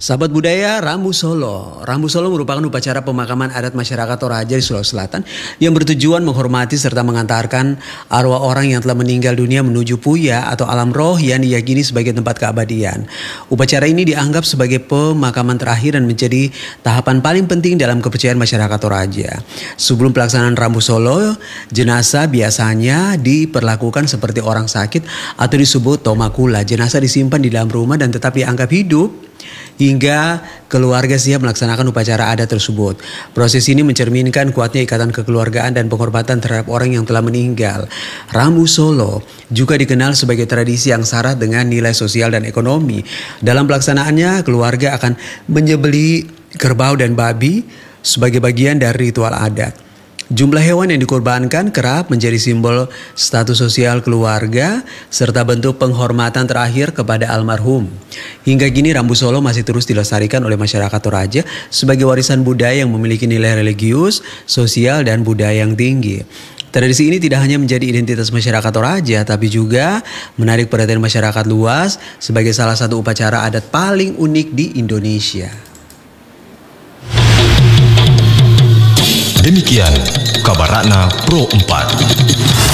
Sahabat budaya Rambu Solo. Rambu Solo merupakan upacara pemakaman adat masyarakat Toraja di Sulawesi Selatan yang bertujuan menghormati serta mengantarkan arwah orang yang telah meninggal dunia menuju puya atau alam roh yang diyakini sebagai tempat keabadian. Upacara ini dianggap sebagai pemakaman terakhir dan menjadi tahapan paling penting dalam kepercayaan masyarakat Toraja. Sebelum pelaksanaan Rambu Solo, jenazah biasanya diperlakukan seperti orang sakit atau disebut tomakula. Jenazah disimpan di dalam rumah dan tetap dianggap hidup hingga keluarga siap melaksanakan upacara adat tersebut. Proses ini mencerminkan kuatnya ikatan kekeluargaan dan penghormatan terhadap orang yang telah meninggal. Rambu Solo juga dikenal sebagai tradisi yang syarat dengan nilai sosial dan ekonomi. Dalam pelaksanaannya, keluarga akan menyembelih kerbau dan babi sebagai bagian dari ritual adat. Jumlah hewan yang dikorbankan kerap menjadi simbol status sosial keluarga serta bentuk penghormatan terakhir kepada almarhum. Hingga kini Rambu Solo masih terus dilestarikan oleh masyarakat Toraja sebagai warisan budaya yang memiliki nilai religius, sosial, dan budaya yang tinggi. Tradisi ini tidak hanya menjadi identitas masyarakat Toraja, tapi juga menarik perhatian masyarakat luas sebagai salah satu upacara adat paling unik di Indonesia. Demikian kabar Ratna Pro 4.